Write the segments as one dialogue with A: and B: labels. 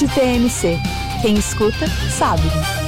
A: TMC. Quem escuta, sabe.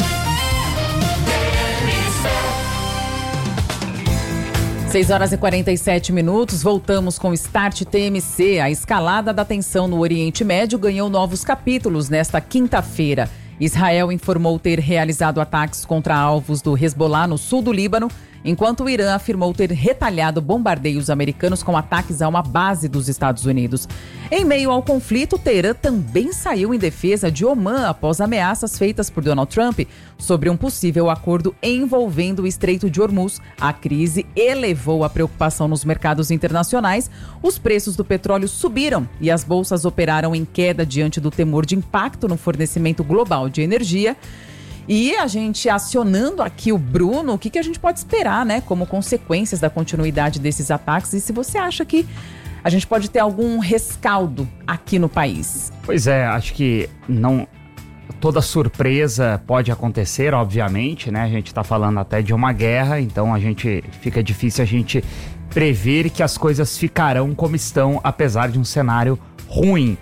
B: 6h47, voltamos com Start TMC. A escalada da tensão no Oriente Médio ganhou novos capítulos nesta quinta-feira. Israel informou ter realizado ataques contra alvos do Hezbollah no sul do Líbano, enquanto o Irã afirmou ter retalhado bombardeios americanos com ataques a uma base dos Estados Unidos. Em meio ao conflito, Teherã também saiu em defesa de Omã após ameaças feitas por Donald Trump sobre um possível acordo envolvendo o Estreito de Hormuz. A crise elevou a preocupação nos mercados internacionais. Os preços do petróleo subiram e as bolsas operaram em queda diante do temor de impacto no fornecimento global de energia. E a gente acionando aqui o Bruno, o que a gente pode esperar, né? Como consequências da continuidade desses ataques, e se você acha que a gente pode ter algum rescaldo aqui no país.
C: Pois é, acho que não toda surpresa pode acontecer, obviamente, né? A gente está falando até de uma guerra, então fica difícil a gente prever que as coisas ficarão como estão, apesar de um cenário ruim.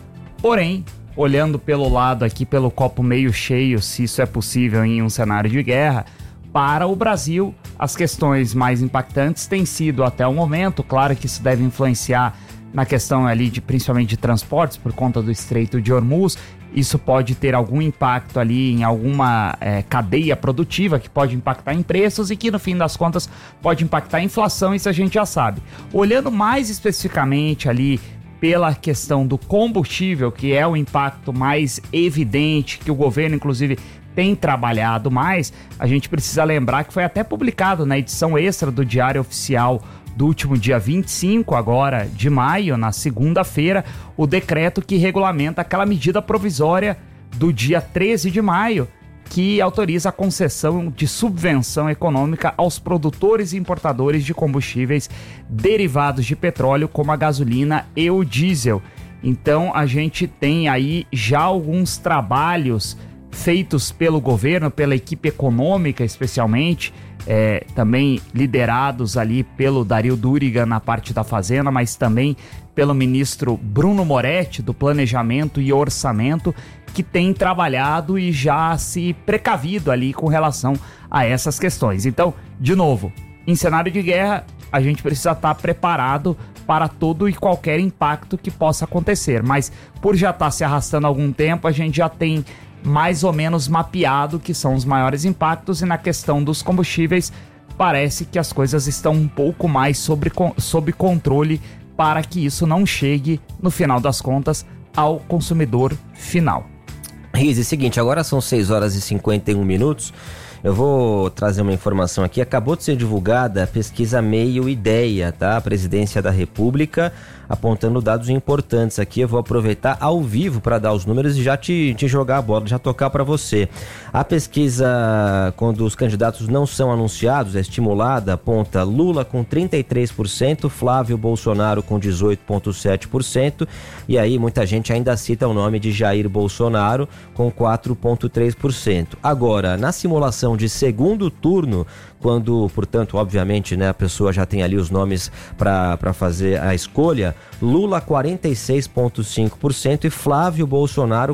C: Porém, olhando pelo lado aqui, pelo copo meio cheio, se isso é possível em um cenário de guerra, para o Brasil, as questões mais impactantes têm sido até o momento, claro que isso deve influenciar na questão ali principalmente de transportes, por conta do Estreito de Hormuz. Isso pode ter algum impacto ali em alguma cadeia produtiva que pode impactar em preços e que no fim das contas pode impactar a inflação, isso a gente já sabe. Olhando mais especificamente ali pela questão do combustível, que é o impacto mais evidente, que o governo inclusive tem trabalhado mais, a gente precisa lembrar que foi até publicado na edição extra do Diário Oficial do último dia 25 agora de maio, na segunda-feira, o decreto que regulamenta aquela medida provisória do dia 13 de maio, que autoriza a concessão de subvenção econômica aos produtores e importadores de combustíveis derivados de petróleo, como a gasolina e o diesel. Então, a gente tem aí já alguns trabalhos feitos pelo governo, pela equipe econômica especialmente, também liderados ali pelo Dario Duriga na parte da Fazenda, mas também pelo ministro Bruno Moretti, do Planejamento e Orçamento, que tem trabalhado e já se precavido ali com relação a essas questões. Então, de novo, em cenário de guerra, a gente precisa estar preparado para todo e qualquer impacto que possa acontecer. Mas, por já estar se arrastando há algum tempo, a gente já tem mais ou menos mapeado que são os maiores impactos, e na questão dos combustíveis, parece que as coisas estão um pouco mais sob controle para que isso não chegue, no final das contas, ao consumidor final.
D: Riz, é o seguinte, agora são 6h51. Eu vou trazer uma informação aqui. Acabou de ser divulgada a pesquisa Meio Ideia, tá? A Presidência da República apontando dados importantes aqui. Eu vou aproveitar ao vivo para dar os números e já te jogar a bola, já tocar para você. A pesquisa, quando os candidatos não são anunciados, é estimulada, aponta Lula com 33%, Flávio Bolsonaro com 18,7%, e aí muita gente ainda cita o nome de Jair Bolsonaro com 4,3%. Agora, na simulação de segundo turno, quando, portanto, obviamente, né, a pessoa já tem ali os nomes para fazer a escolha, Lula 46,5% e Flávio Bolsonaro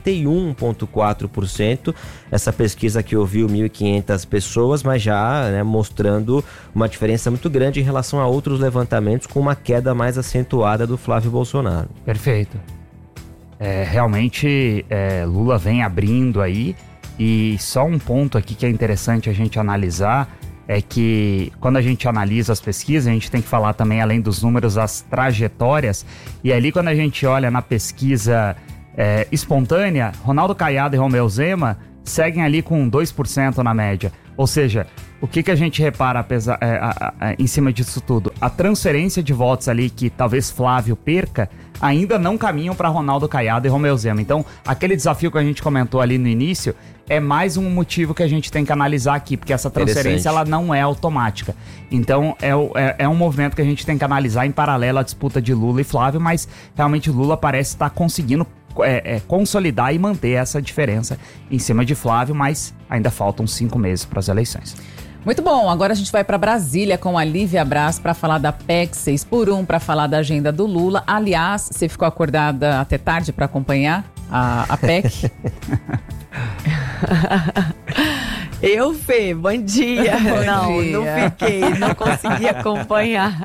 D: 41,4%. Essa pesquisa que ouviu 1.500 pessoas, mas já, né, mostrando uma diferença muito grande em relação a outros levantamentos, com uma queda mais acentuada do Flávio Bolsonaro.
C: Perfeito. Realmente, Lula vem abrindo aí. E só um ponto aqui que é interessante a gente analisar é que quando a gente analisa as pesquisas, a gente tem que falar também, além dos números, as trajetórias. E ali, quando a gente olha na pesquisa espontânea, Ronaldo Caiado e Romeu Zema seguem ali com 2% na média. Ou seja, o que a gente repara em cima disso tudo? A transferência de votos ali que talvez Flávio perca ainda não caminham para Ronaldo Caiado e Romeu Zema. Então, aquele desafio que a gente comentou ali no início é mais um motivo que a gente tem que analisar aqui, porque essa transferência ela não é automática. Então, é um movimento que a gente tem que analisar em paralelo à disputa de Lula e Flávio, mas realmente Lula parece estar conseguindo consolidar e manter essa diferença em cima de Flávio, mas ainda faltam 5 meses para as eleições.
B: Muito bom, agora a gente vai para Brasília com a Lívia Braz para falar da PEC 6x1, para falar da agenda do Lula. Aliás, você ficou acordada até tarde para acompanhar? a PEC.
E: Eu, Fê, bom dia.
B: Bom dia.
E: Não fiquei, não consegui acompanhar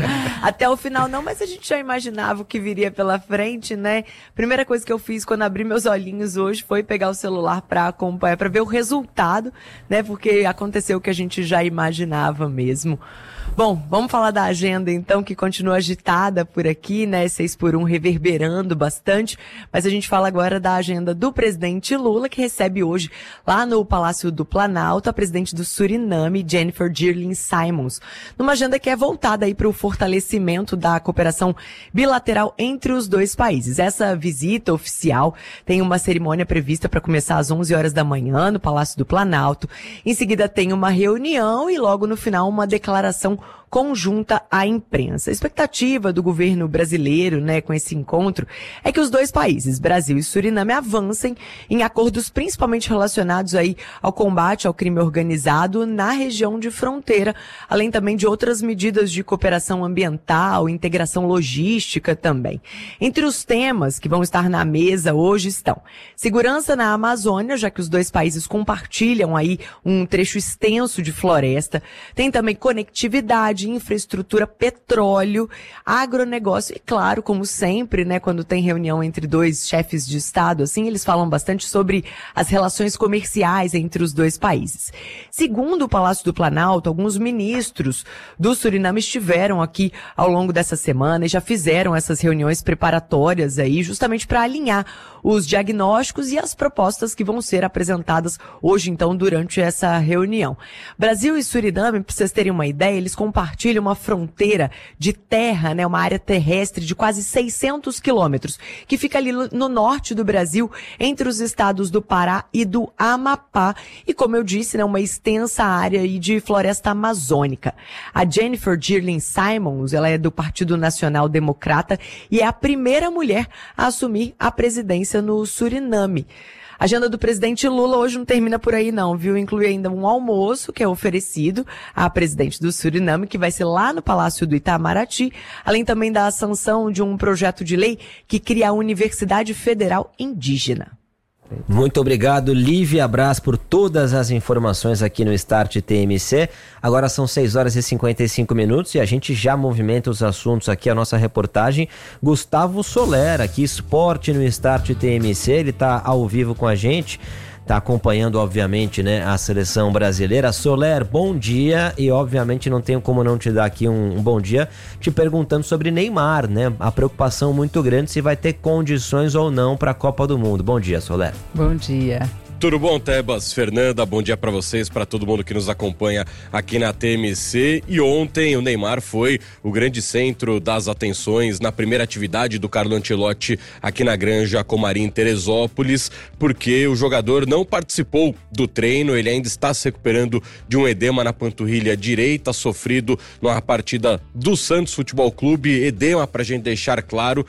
E: até o final não, mas a gente já imaginava o que viria pela frente, né? Primeira coisa que eu fiz quando abri meus olhinhos hoje foi pegar o celular para acompanhar, para ver o resultado, né? Porque aconteceu o que a gente já imaginava mesmo. Bom, vamos falar da agenda então, que continua agitada por aqui, né? 6x1 reverberando bastante, mas a gente fala agora da agenda do presidente Lula, que recebe hoje lá no Palácio do Planalto a presidente do Suriname, Jennifer Girling Simons, numa agenda que é voltada aí para o fortalecimento da cooperação bilateral entre os dois países. Essa visita oficial tem uma cerimônia prevista para começar às 11 horas da manhã no Palácio do Planalto. Em seguida tem uma reunião e logo no final uma declaração conjunta à imprensa. A expectativa do governo brasileiro, né, com esse encontro, é que os dois países, Brasil e Suriname, avancem em acordos principalmente relacionados aí ao combate ao crime organizado na região de fronteira, além também de outras medidas de cooperação ambiental, integração logística também. Entre os temas que vão estar na mesa hoje estão segurança na Amazônia, já que os dois países compartilham aí um trecho extenso de floresta, tem também conectividade, infraestrutura, petróleo, agronegócio e, claro, como sempre, né, quando tem reunião entre dois chefes de Estado, assim, eles falam bastante sobre as relações comerciais entre os dois países. Segundo o Palácio do Planalto, alguns ministros do Suriname estiveram aqui ao longo dessa semana e já fizeram essas reuniões preparatórias aí, justamente para alinhar os diagnósticos e as propostas que vão ser apresentadas hoje, então, durante essa reunião. Brasil e Suriname, para vocês terem uma ideia, eles compartilham uma fronteira de terra, né, uma área terrestre de quase 600 quilômetros, que fica ali no norte do Brasil, entre os estados do Pará e do Amapá, e como eu disse, né, uma extensa área aí de floresta amazônica. A Jennifer Girling Simons, ela é do Partido Nacional Democrata e é a primeira mulher a assumir a presidência no Suriname. A agenda do presidente Lula hoje não termina por aí não, viu? Inclui ainda um almoço que é oferecido à presidente do Suriname, que vai ser lá no Palácio do Itamaraty, além também da sanção de um projeto de lei que cria a Universidade Federal Indígena.
D: Muito obrigado, Lívia Braz, por todas as informações aqui no Start TMC. Agora são 6 horas e 55 minutos e a gente já movimenta os assuntos aqui, a nossa reportagem. Gustavo Soler, aqui, Esporte no Start TMC, ele está ao vivo com a gente. Está acompanhando, obviamente, né, a seleção brasileira. Soler, bom dia, e obviamente não tenho como não te dar aqui um bom dia, te perguntando sobre Neymar, né? A preocupação muito grande se vai ter condições ou não para a Copa do Mundo. Bom dia, Soler.
B: Bom dia.
F: Tudo bom, Tebas? Fernanda, bom dia para vocês, para todo mundo que nos acompanha aqui na TMC. E ontem o Neymar foi o grande centro das atenções na primeira atividade do Carlo Ancelotti aqui na Granja Comari, em Teresópolis, porque o jogador não participou do treino, ele ainda está se recuperando de um edema na panturrilha direita, sofrido numa partida do Santos Futebol Clube. Edema, pra gente deixar claro,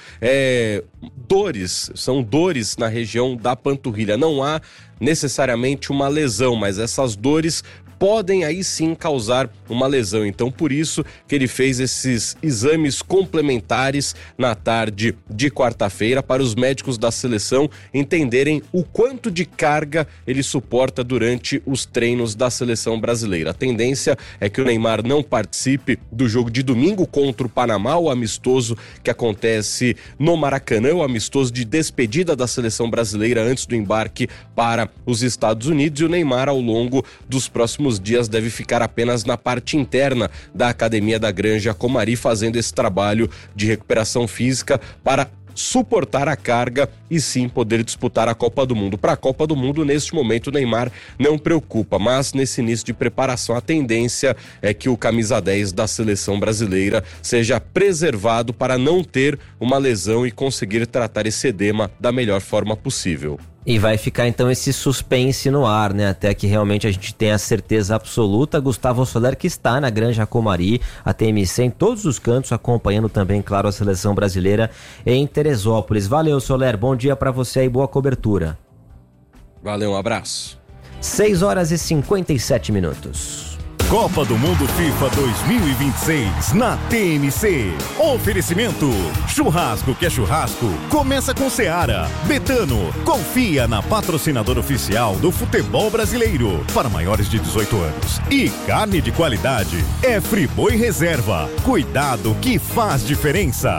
F: são dores na região da panturrilha. Não há necessariamente uma lesão, mas essas dores podem aí sim causar uma lesão. Então, por isso que ele fez esses exames complementares na tarde de quarta-feira para os médicos da seleção entenderem o quanto de carga ele suporta durante os treinos da seleção brasileira. A tendência é que o Neymar não participe do jogo de domingo contra o Panamá, o amistoso que acontece no Maracanã, o amistoso de despedida da seleção brasileira antes do embarque para os Estados Unidos, e o Neymar, ao longo dos próximos dias, deve ficar apenas na parte interna da academia da Granja Comari, fazendo esse trabalho de recuperação física para suportar a carga e sim poder disputar a Copa do Mundo. Para a Copa do Mundo, neste momento, o Neymar não preocupa, mas nesse início de preparação, a tendência é que o camisa 10 da seleção brasileira seja preservado para não ter uma lesão e conseguir tratar esse edema da melhor forma possível.
D: E vai ficar então esse suspense no ar, né? Até que realmente a gente tenha certeza absoluta. Gustavo Soler, que está na Granja Comari, a TMC em todos os cantos, acompanhando também, claro, a seleção brasileira em Teresópolis. Valeu, Soler, bom dia para você e boa cobertura.
F: Valeu, um abraço.
D: 6 horas e 57 minutos.
G: Copa do Mundo FIFA 2026 na TMC. Oferecimento: churrasco que é churrasco, começa com Seara. Betano, confia na patrocinadora oficial do futebol brasileiro para maiores de 18 anos. E carne de qualidade é Friboi Reserva. Cuidado que faz diferença.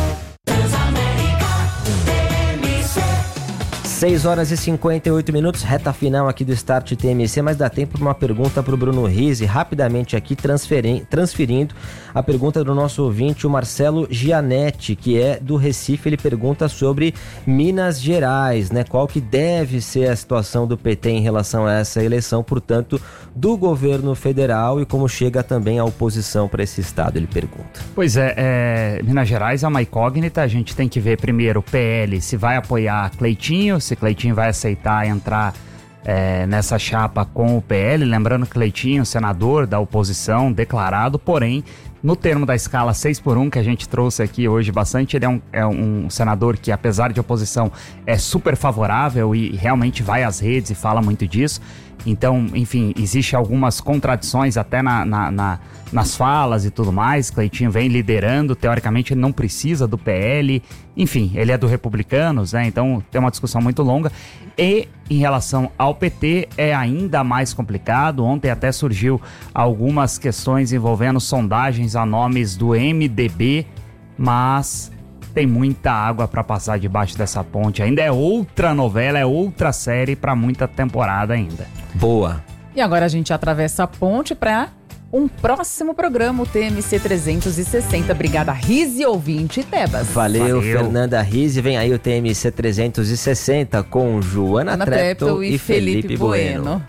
D: 6 horas e 58 minutos, reta final aqui do Start TMC, mas dá tempo para uma pergunta para o Bruno Rizzi, rapidamente aqui transferindo a pergunta do nosso ouvinte, o Marcelo Gianetti, que é do Recife. Ele pergunta sobre Minas Gerais, né? Qual que deve ser a situação do PT em relação a essa eleição, portanto, do governo federal, e como chega também a oposição para esse estado, ele pergunta.
C: Pois é, Minas Gerais é uma incógnita, a gente tem que ver primeiro o PL se vai apoiar Cleitinho, se Cleitinho vai aceitar entrar nessa chapa com o PL, lembrando que Cleitinho, senador da oposição, declarado, porém, no termo da escala 6x1, que a gente trouxe aqui hoje bastante, ele é um senador que, apesar de oposição, é super favorável e realmente vai às redes e fala muito disso. Então, enfim, existe algumas contradições até nas falas e tudo mais. Cleitinho vem liderando, teoricamente ele não precisa do PL, enfim, ele é do Republicanos, né? Então tem uma discussão muito longa. E em relação ao PT é ainda mais complicado. Ontem até surgiu algumas questões envolvendo sondagens a nomes do MDB, mas tem muita água para passar debaixo dessa ponte. Ainda é outra novela, é outra série para muita temporada ainda.
D: Boa.
B: E agora a gente atravessa a ponte para um próximo programa, o TMC 360. Obrigada, Rizzi, ouvinte, Tebas.
D: Valeu, Fernanda Rizzi. Vem aí o TMC 360 com Joana Treptow e Felipe Bueno.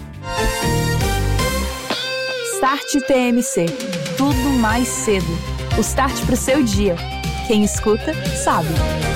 A: Start TMC. Tudo mais cedo. O start pro seu dia. Quem escuta, sabe.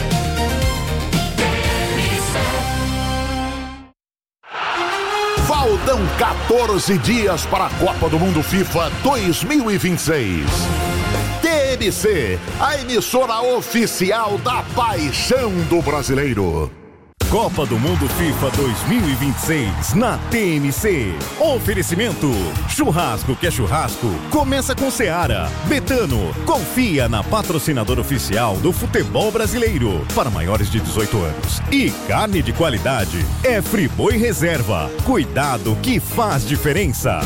H: Faltam 14 dias para a Copa do Mundo FIFA 2026. TMC, a emissora oficial da paixão do brasileiro.
G: Copa do Mundo FIFA 2026 na TMC. Oferecimento: churrasco que é churrasco, começa com Seara. Betano, confia na patrocinadora oficial do futebol brasileiro para maiores de 18 anos. E carne de qualidade é Friboi Reserva. Cuidado que faz diferença.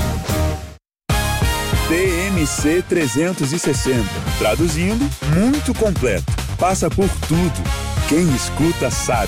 I: TMC 360. Traduzindo, muito completo. Passa por tudo. Quem escuta sabe.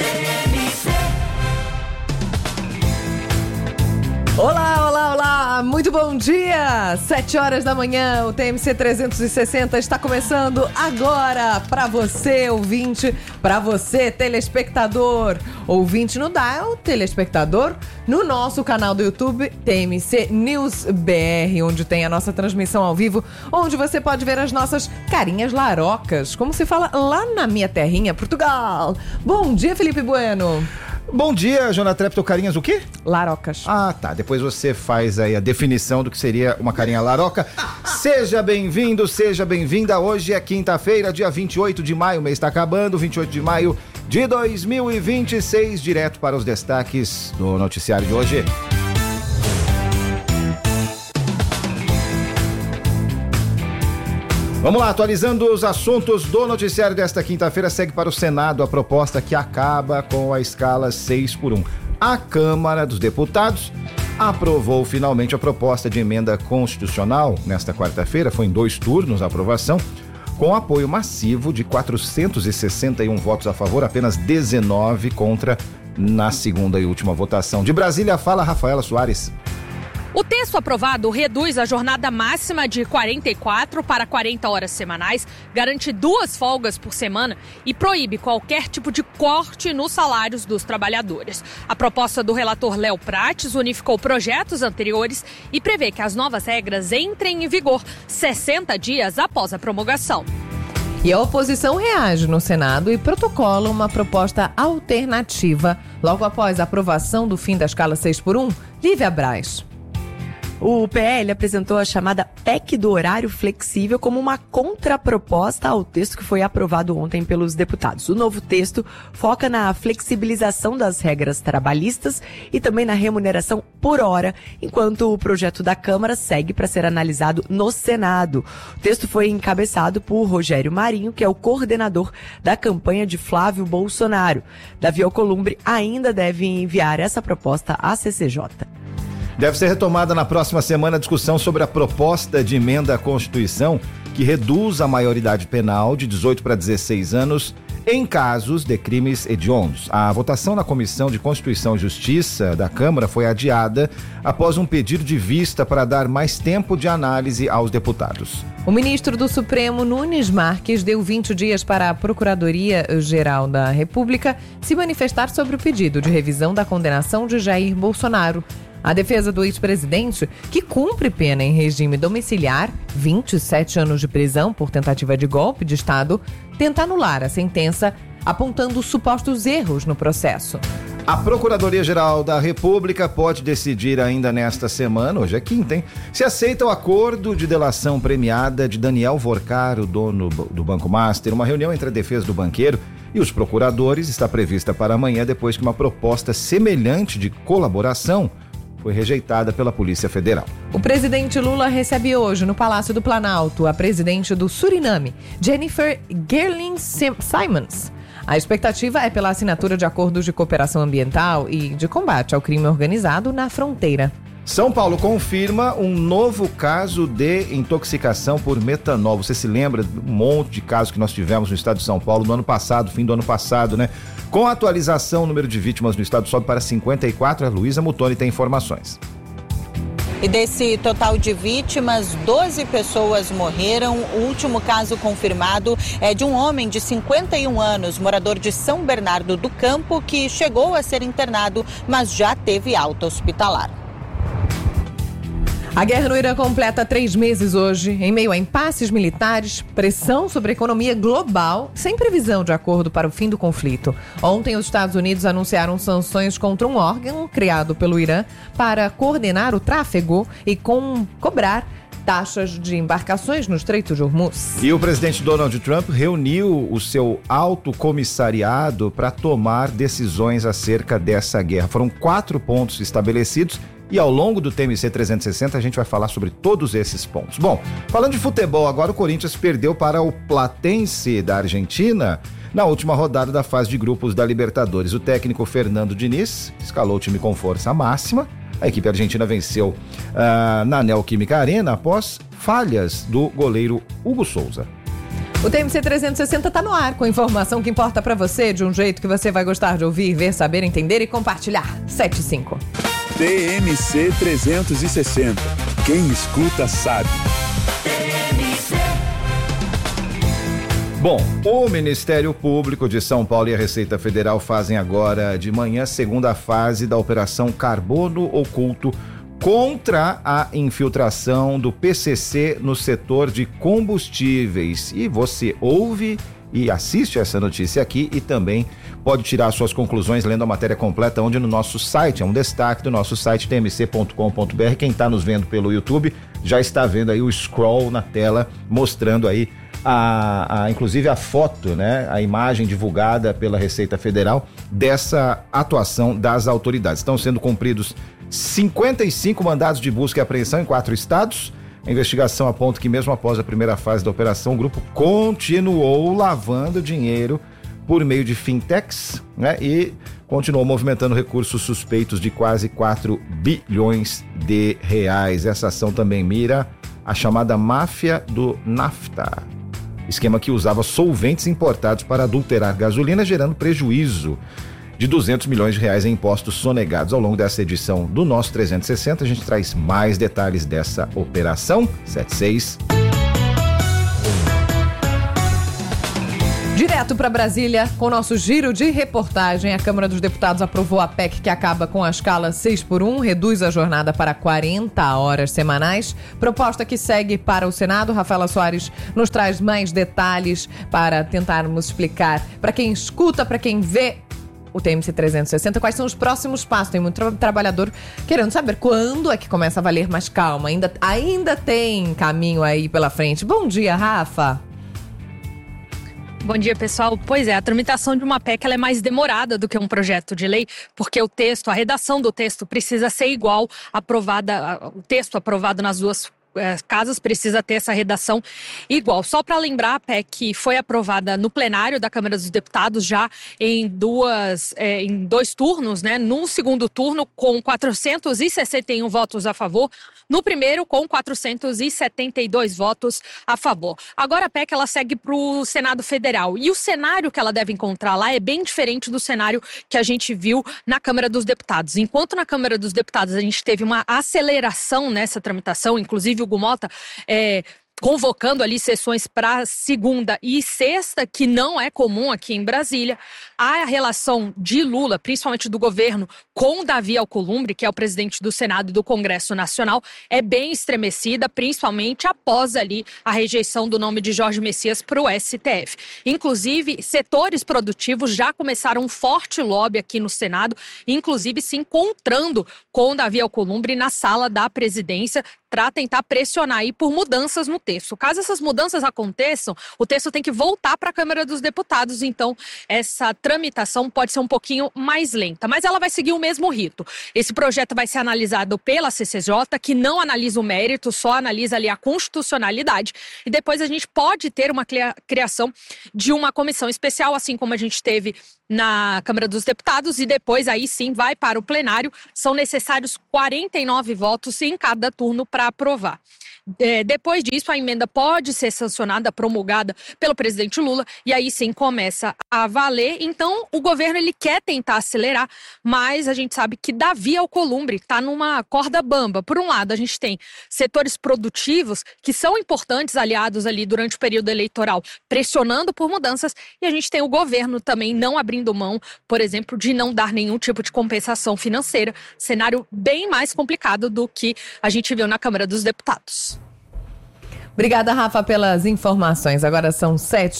E: Olá, olá, olá, muito bom dia! 7 horas da manhã, o TMC 360 está começando agora para você, ouvinte, para você, telespectador. Ouvinte no dial, telespectador, no nosso canal do YouTube, TMC News BR, onde tem a nossa transmissão ao vivo, onde você pode ver as nossas carinhas larocas, como se fala lá na minha terrinha, Portugal. Bom dia, Felipe Bueno.
J: Bom dia, Joana Treptow, carinhas o quê?
E: Larocas.
J: Ah, tá. Depois você faz aí a definição do que seria uma carinha laroca. Seja bem-vindo, seja bem-vinda. Hoje é quinta-feira, dia 28 de maio, o mês está acabando, 28 de maio de 2026, direto para os destaques do noticiário de hoje. Vamos lá, atualizando os assuntos do noticiário desta quinta-feira, segue para o Senado a proposta que acaba com a escala 6x1. A Câmara dos Deputados aprovou finalmente a proposta de emenda constitucional nesta quarta-feira, foi em 2 turnos a aprovação, com apoio massivo de 461 votos a favor, apenas 19 contra na segunda e última votação. De Brasília, fala Rafaela Soares.
K: O texto aprovado reduz a jornada máxima de 44 para 40 horas semanais, garante 2 folgas por semana e proíbe qualquer tipo de corte nos salários dos trabalhadores. A proposta do relator Léo Prates unificou projetos anteriores e prevê que as novas regras entrem em vigor 60 dias após a promulgação.
E: E a oposição reage no Senado e protocola uma proposta alternativa logo após a aprovação do fim da escala 6x1. Lívia Braz. O PL apresentou a chamada PEC do horário flexível como uma contraproposta ao texto que foi aprovado ontem pelos deputados. O novo texto foca na flexibilização das regras trabalhistas e também na remuneração por hora, enquanto o projeto da Câmara segue para ser analisado no Senado. O texto foi encabeçado por Rogério Marinho, que é o coordenador da campanha de Flávio Bolsonaro. Davi Alcolumbre ainda deve enviar essa proposta à CCJ.
J: Deve ser retomada na próxima semana a discussão sobre a proposta de emenda à Constituição que reduz a maioridade penal de 18 para 16 anos em casos de crimes hediondos. A votação na Comissão de Constituição e Justiça da Câmara foi adiada após um pedido de vista para dar mais tempo de análise aos deputados.
L: O ministro do Supremo, Nunes Marques, deu 20 dias para a Procuradoria-Geral da República se manifestar sobre o pedido de revisão da condenação de Jair Bolsonaro. A defesa do ex-presidente, que cumpre pena em regime domiciliar, 27 anos de prisão por tentativa de golpe de Estado, tenta anular a sentença, apontando supostos erros no processo.
J: A Procuradoria-Geral da República pode decidir ainda nesta semana, hoje é quinta, hein? Se aceita o acordo de delação premiada de Daniel Vorcar, o dono do Banco Master. Uma reunião entre a defesa do banqueiro e os procuradores está prevista para amanhã, depois que uma proposta semelhante de colaboração foi rejeitada pela Polícia Federal.
L: O presidente Lula recebe hoje no Palácio do Planalto a presidente do Suriname, Jennifer Gerling Simons. A expectativa é pela assinatura de acordos de cooperação ambiental e de combate ao crime organizado na fronteira.
J: São Paulo confirma um novo caso de intoxicação por metanol. Você se lembra de um monte de casos que nós tivemos no estado de São Paulo no ano passado, fim do ano passado, né? Com a atualização, o número de vítimas no estado sobe para 54. A Luísa Mutoni tem informações.
M: E desse total de vítimas, 12 pessoas morreram. O último caso confirmado é de um homem de 51 anos, morador de São Bernardo do Campo, que chegou a ser internado, mas já teve alta hospitalar.
L: A guerra no Irã completa 3 meses hoje, em meio a impasses militares, pressão sobre a economia global, sem previsão de acordo para o fim do conflito. Ontem, os Estados Unidos anunciaram sanções contra um órgão criado pelo Irã para coordenar o tráfego e cobrar taxas de embarcações no Estreito de Hormuz.
J: E o presidente Donald Trump reuniu o seu alto comissariado para tomar decisões acerca dessa guerra. Foram 4 pontos estabelecidos. E ao longo do TMC 360 a gente vai falar sobre todos esses pontos. Bom, falando de futebol, agora o Corinthians perdeu para o Platense da Argentina na última rodada da fase de grupos da Libertadores. O técnico Fernando Diniz escalou o time com força máxima. A equipe argentina venceu na Neoquímica Arena após falhas do goleiro Hugo Souza.
L: O TMC 360 está no ar, com informação que importa para você, de um jeito que você vai gostar de ouvir, ver, saber, entender e compartilhar. 7-5.
I: TMC 360. Quem escuta sabe.
J: Bom, o Ministério Público de São Paulo e a Receita Federal fazem agora de manhã a segunda fase da Operação Carbono Oculto contra a infiltração do PCC no setor de combustíveis. E você ouve e assiste essa notícia aqui e também pode tirar suas conclusões lendo a matéria completa onde no nosso site, é um destaque do nosso site tmc.com.br. Quem está nos vendo pelo YouTube já está vendo aí o scroll na tela mostrando aí inclusive a foto, né, a imagem divulgada pela Receita Federal dessa atuação das autoridades. Estão sendo cumpridos 55 mandados de busca e apreensão em 4 estados. A investigação aponta que mesmo após a primeira fase da operação, o grupo continuou lavando dinheiro por meio de fintechs, né, e continuou movimentando recursos suspeitos de quase 4 bilhões de reais. Essa ação também mira a chamada máfia do nafta, esquema que usava solventes importados para adulterar gasolina, gerando prejuízo de 200 milhões de reais em impostos sonegados. Ao longo dessa edição do nosso 360, a gente traz mais detalhes dessa operação. 76.
L: Direto para Brasília, com o nosso giro de reportagem, a Câmara dos Deputados aprovou a PEC que acaba com a escala 6x1, reduz a jornada para 40 horas semanais. Proposta que segue para o Senado. Rafaela Soares nos traz mais detalhes para tentarmos explicar para quem escuta, para quem vê, o TMC 360. Quais são os próximos passos? Tem muito trabalhador querendo saber quando é que começa a valer, mas calma, ainda tem caminho aí pela frente. Bom dia, Rafa.
K: Bom dia, pessoal. Pois é, a tramitação de uma PEC ela é mais demorada do que um projeto de lei, porque o texto, a redação do texto precisa ser igual, o texto aprovado nas duas casas precisa ter essa redação igual. Só para lembrar, a PEC foi aprovada no plenário da Câmara dos Deputados já em dois turnos, né? No segundo turno, com 461 votos a favor, no primeiro, com 472 votos a favor. Agora a PEC ela segue para o Senado Federal e o cenário que ela deve encontrar lá é bem diferente do cenário que a gente viu na Câmara dos Deputados. Enquanto na Câmara dos Deputados a gente teve uma aceleração nessa tramitação, inclusive o Gumota convocando ali sessões para segunda e sexta, que não é comum aqui em Brasília. A relação de Lula, principalmente do governo, com Davi Alcolumbre, que é o presidente do Senado e do Congresso Nacional, é bem estremecida, principalmente após ali a rejeição do nome de Jorge Messias para o STF. Inclusive, setores produtivos já começaram um forte lobby aqui no Senado, inclusive se encontrando com Davi Alcolumbre na sala da presidência para tentar pressionar aí por mudanças no texto. Caso essas mudanças aconteçam, o texto tem que voltar para a Câmara dos Deputados, então essa tramitação pode ser um pouquinho mais lenta, mas ela vai seguir o mesmo rito. Esse projeto vai ser analisado pela CCJ, que não analisa o mérito, só analisa ali a constitucionalidade, e depois a gente pode ter uma criação de uma comissão especial, assim como a gente teve na Câmara dos Deputados, e depois aí sim vai para o plenário. São necessários 49 votos em cada turno para aprovar. Depois disso, a emenda pode ser sancionada, promulgada pelo presidente Lula, e aí sim começa a valer. Então, o governo ele quer tentar acelerar, mas a gente sabe que Davi Alcolumbre está numa corda bamba. Por um lado, a gente tem setores produtivos que são importantes, aliados ali durante o período eleitoral, pressionando por mudanças, e a gente tem o governo também não abrindo mão, por exemplo, de não dar nenhum tipo de compensação financeira. Cenário bem mais complicado do que a gente viu na Câmara dos Deputados.
L: Obrigada, Rafa, pelas informações. Agora são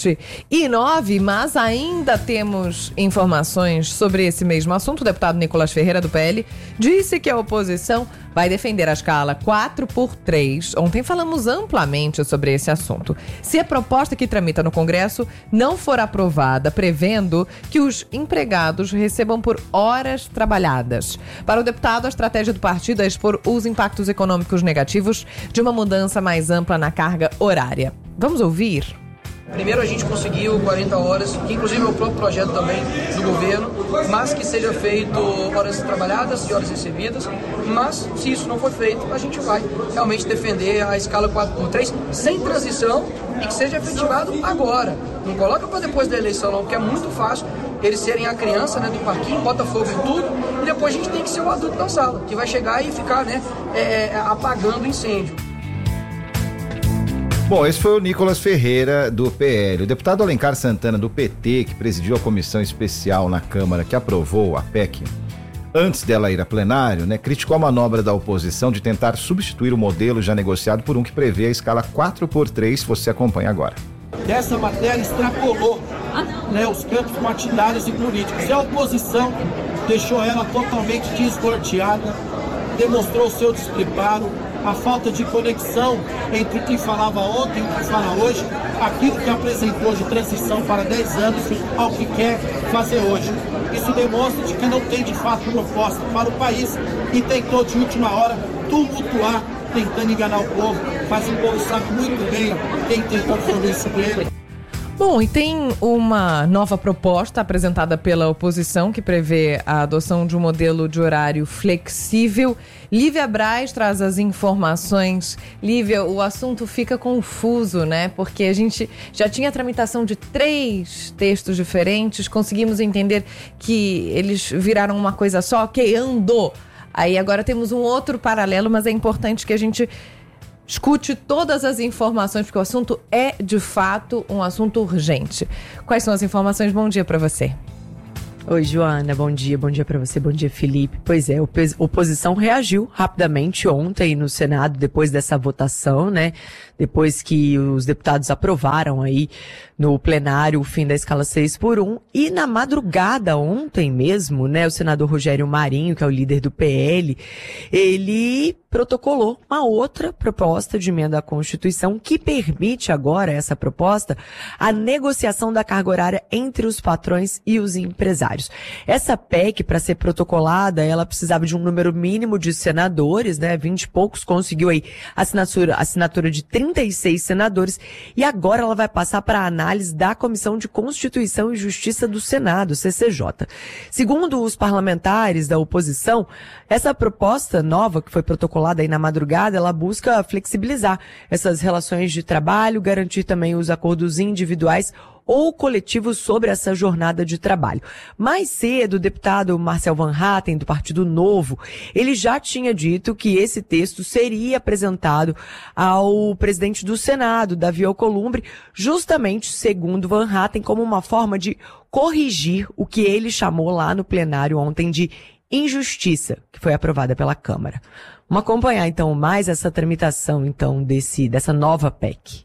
L: 7h09, mas ainda temos informações sobre esse mesmo assunto. O deputado Nicolas Ferreira, do PL, disse que a oposição vai defender a escala 4x3. Ontem falamos amplamente sobre esse assunto. Se a proposta que tramita no Congresso não for aprovada, prevendo que os empregados recebam por horas trabalhadas. Para o deputado, a estratégia do partido é expor os impactos econômicos negativos de uma mudança mais ampla na carga horária. Vamos ouvir?
N: Primeiro a gente conseguiu 40 horas, que inclusive é o próprio projeto também do governo, mas que seja feito horas trabalhadas e horas recebidas, mas se isso não for feito, a gente vai realmente defender a escala 4x3 sem transição e que seja efetivado agora. Não coloca para depois da eleição não, porque é muito fácil eles serem a criança, né, do parquinho, bota fogo em tudo, e depois a gente tem que ser o adulto da sala, que vai chegar e ficar, né, apagando o incêndio.
J: Bom, esse foi o Nicolas Ferreira, do PL. O deputado Alencar Santana, do PT, que presidiu a comissão especial na Câmara que aprovou a PEC, antes dela ir a plenário, né, criticou a manobra da oposição de tentar substituir o modelo já negociado por um que prevê a escala 4x3, você acompanha agora.
O: Essa matéria extrapolou, né, os campos partidários e políticos. E a oposição deixou ela totalmente desnorteada, demonstrou o seu despreparo, a falta de conexão entre o que falava ontem e o que fala hoje, aquilo que apresentou de transição para 10 anos ao que quer fazer hoje. Isso demonstra de que não tem de fato proposta para o país e tentou de última hora tumultuar, tentando enganar o povo, mas o povo sabe muito bem quem tem compromisso com ele.
L: Bom, e tem uma nova proposta apresentada pela oposição que prevê a adoção de um modelo de horário flexível. Lívia Braz traz as informações. Lívia, o assunto fica confuso, né? Porque a gente já tinha a tramitação de 3 textos diferentes, conseguimos entender que eles viraram uma coisa só, ok, andou. Aí agora temos um outro paralelo, mas é importante que a gente escute todas as informações, porque o assunto é, de fato, um assunto urgente. Quais são as informações? Bom dia para você.
E: Oi, Joana, bom dia pra você, bom dia, Felipe. Pois é, a oposição reagiu rapidamente ontem no Senado, depois dessa votação, né? Depois que os deputados aprovaram aí no plenário o fim da escala 6x1. E na madrugada ontem mesmo, né, o senador Rogério Marinho, que é o líder do PL, ele protocolou uma outra proposta de emenda à Constituição que permite agora, essa proposta, a negociação da carga horária entre os patrões e os empresários. Essa PEC, para ser protocolada, ela precisava de um número mínimo de senadores, né? 20 e poucos, conseguiu aí assinatura de 36 senadores, e agora ela vai passar para a análise da Comissão de Constituição e Justiça do Senado, CCJ. Segundo os parlamentares da oposição, essa proposta nova que foi protocolada aí na madrugada, ela busca flexibilizar essas relações de trabalho, garantir também os acordos individuais ou coletivos sobre essa jornada de trabalho. Mais cedo, o deputado Marcel Van Hatten, do Partido Novo, ele já tinha dito que esse texto seria apresentado ao presidente do Senado, Davi Alcolumbre, justamente, segundo Van Hatten, como uma forma de corrigir o que ele chamou lá no plenário ontem de injustiça, que foi aprovada pela Câmara. Vamos acompanhar, então, mais essa tramitação, então, dessa nova PEC.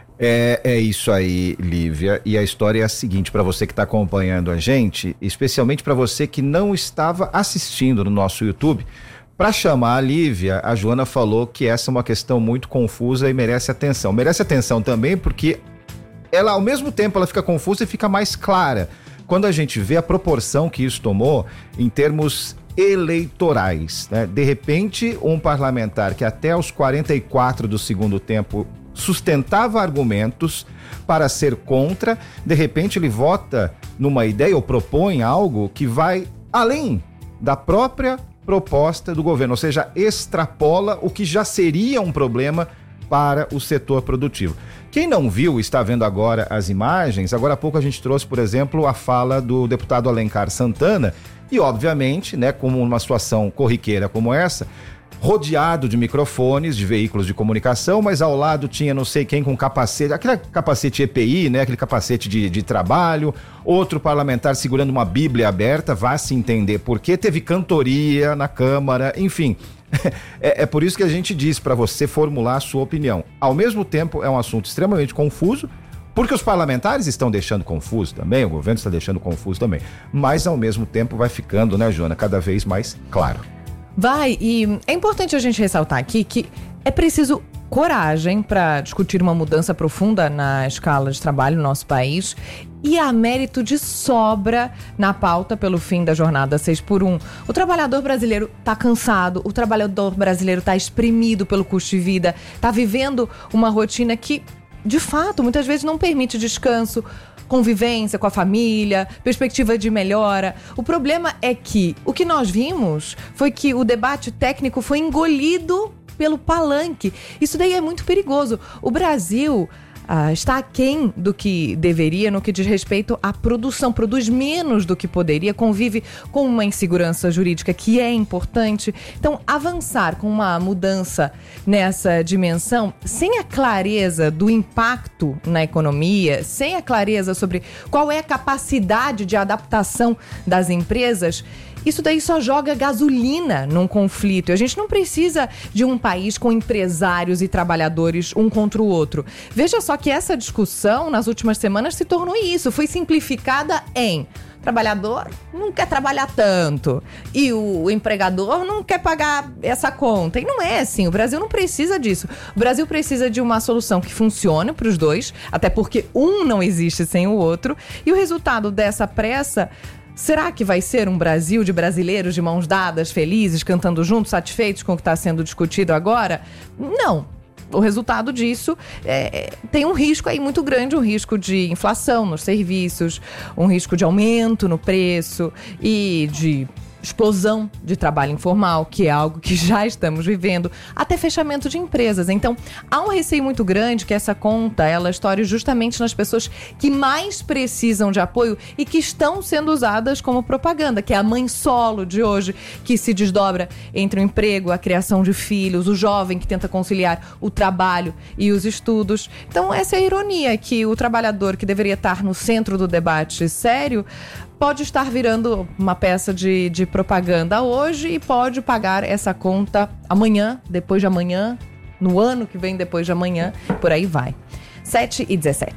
J: É isso aí, Lívia. E a história é a seguinte, para você que está acompanhando a gente, especialmente para você que não estava assistindo no nosso YouTube. Para chamar a Lívia, a Joana falou que essa é uma questão muito confusa e merece atenção. Merece atenção também porque ela, ao mesmo tempo, ela fica confusa e fica mais clara quando a gente vê a proporção que isso tomou em termos eleitorais, né? De repente, um parlamentar que até os 44 do segundo tempo sustentava argumentos para ser contra, de repente ele vota numa ideia ou propõe algo que vai além da própria proposta do governo, ou seja, extrapola o que já seria um problema para o setor produtivo. Quem não viu, está vendo agora as imagens. Agora há pouco a gente trouxe, por exemplo, a fala do deputado Alencar Santana e, obviamente, né, como uma situação corriqueira como essa, rodeado de microfones, de veículos de comunicação, mas ao lado tinha não sei quem com capacete, aquele capacete EPI, né, aquele capacete de trabalho, outro parlamentar segurando uma bíblia aberta, vá se entender porque teve cantoria na Câmara, enfim. É por isso que a gente diz para você formular a sua opinião. Ao mesmo tempo, é um assunto extremamente confuso, porque os parlamentares estão deixando confuso também, o governo está deixando confuso também, mas ao mesmo tempo vai ficando, né, Joana, cada vez mais claro.
L: Vai, e é importante a gente ressaltar aqui que é preciso coragem para discutir uma mudança profunda na escala de trabalho no nosso país, e há mérito de sobra na pauta pelo fim da jornada 6x1. O trabalhador brasileiro está cansado, o trabalhador brasileiro está exprimido pelo custo de vida, está vivendo uma rotina que, de fato, muitas vezes não permite descanso, convivência com a família, perspectiva de melhora. O problema é que o que nós vimos foi que o debate técnico foi engolido pelo palanque. Isso daí é muito perigoso. O Brasil está aquém do que deveria no que diz respeito à produção, produz menos do que poderia, convive com uma insegurança jurídica que é importante. Então, avançar com uma mudança nessa dimensão, sem a clareza do impacto na economia, sem a clareza sobre qual é a capacidade de adaptação das empresas, isso daí só joga gasolina num conflito. A gente não precisa de um país com empresários e trabalhadores um contra o outro. Veja só que essa discussão nas últimas semanas se tornou isso. Foi simplificada em trabalhador não quer trabalhar tanto e o empregador não quer pagar essa conta. E não é assim. O Brasil não precisa disso. O Brasil precisa de uma solução que funcione para os dois, até porque um não existe sem o outro. E o resultado dessa pressa... Será que vai ser um Brasil de brasileiros de mãos dadas, felizes, cantando juntos, satisfeitos com o que está sendo discutido agora? Não. O resultado disso tem um risco aí muito grande, um risco de inflação nos serviços, um risco de aumento no preço e de explosão de trabalho informal, que é algo que já estamos vivendo, até fechamento de empresas. Então, há um receio muito grande que essa conta, ela estoure justamente nas pessoas que mais precisam de apoio e que estão sendo usadas como propaganda, que é a mãe solo de hoje, que se desdobra entre o emprego, a criação de filhos, o jovem que tenta conciliar o trabalho e os estudos. Então, essa é a ironia, que o trabalhador que deveria estar no centro do debate sério pode estar virando uma peça de propaganda hoje e pode pagar essa conta amanhã, depois de amanhã, no ano que vem depois de amanhã, por aí vai. 7h17.